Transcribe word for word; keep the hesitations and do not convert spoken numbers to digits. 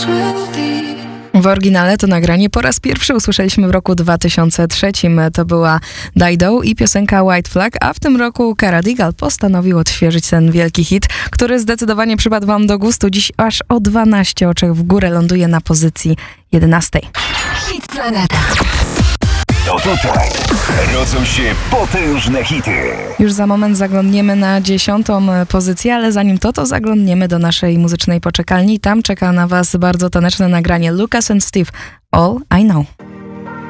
W oryginale to nagranie po raz pierwszy usłyszeliśmy w roku dwa tysiące trzecim. To była Dido i piosenka White Flag, a w tym roku Cara Digal postanowił odświeżyć ten wielki hit, który zdecydowanie przypadł wam do gustu. Dziś aż o dwanaście oczek w górę ląduje na pozycji jedenastej. Hit Planeta. To tutaj rodzą się potężne hity. Już za moment zaglądniemy na dziesiątą pozycję, ale zanim to, to zaglądniemy do naszej muzycznej poczekalni. Tam czeka na was bardzo taneczne nagranie Lucas and Steve, All I Know.